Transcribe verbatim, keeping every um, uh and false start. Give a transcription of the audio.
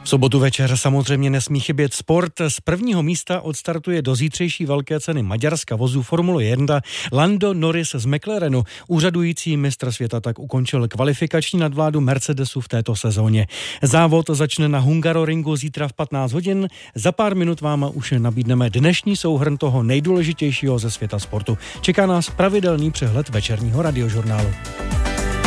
V sobotu večer samozřejmě nesmí chybět sport. Z prvního místa odstartuje do zítřejší velké ceny Maďarska vozů Formule jedna Lando Norris z McLarenu. Úřadující mistr světa tak ukončil kvalifikační nadvládu Mercedesu v této sezóně. Závod začne na Hungaroringu zítra v patnáct hodin. Za pár minut vám už nabídneme dnešní souhrn toho nejdůležitějšího ze světa sportu. Čeká nás pravidelný přehled večerního radiožurnálu.